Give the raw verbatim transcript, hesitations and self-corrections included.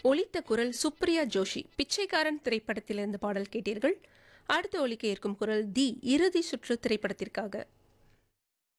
ஒலித்த குரல் சுப்ரியா ஜோஷி. பிச்சைக்காரன் திரைப்படத்திலிருந்து பாடல் கேட்டீர்கள். அடுத்து ஒலிக்க இருக்கும் குரல் தி இறுதி சுற்று திரைப்படத்திற்காக.